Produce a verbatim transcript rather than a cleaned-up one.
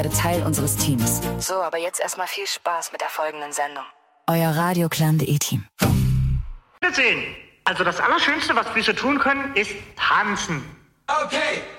werde Teil unseres Teams. So, aber jetzt erstmal viel Spaß mit der folgenden Sendung. Euer Radioklan.de-Team. Also das Allerschönste, was Füße tun können, ist tanzen. Okay.